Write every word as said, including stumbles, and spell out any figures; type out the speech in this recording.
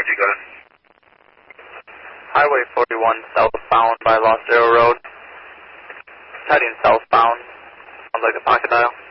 you got it? Highway forty-one southbound by Lost Arrow Road. Heading southbound. Sounds like a pocket dial.